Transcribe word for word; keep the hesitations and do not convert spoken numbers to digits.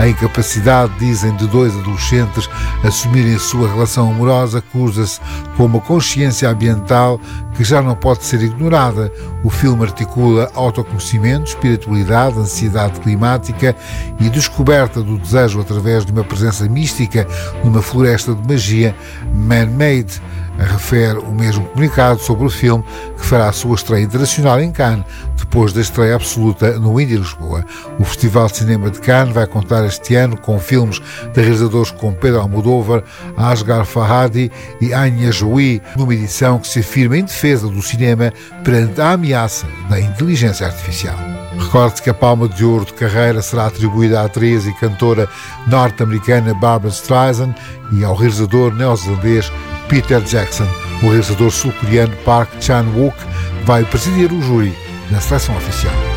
A incapacidade, dizem, de dois adolescentes assumirem a sua relação amorosa cruza-se com uma consciência ambiental que já não pode ser ignorada. O filme articula autoconhecimento, espiritualidade, ansiedade climática e descoberta do desejo através de uma presença mística numa floresta de magia man-made. Refere o mesmo comunicado sobre o filme, que fará a sua estreia internacional em Cannes, depois da estreia absoluta no Indie Lisboa. O Festival de Cinema de Cannes vai contar este ano com filmes de realizadores como Pedro Almodóvar, Asghar Farhadi e Anya Joui, numa edição que se afirma em defesa do cinema perante a ameaça da inteligência artificial. Recorde-se que a Palma de Ouro de carreira será atribuída à atriz e cantora norte-americana Barbra Streisand e ao realizador neozelandês Peter Jackson. O realizador sul-coreano Park Chan-wook vai presidir o júri na seleção oficial.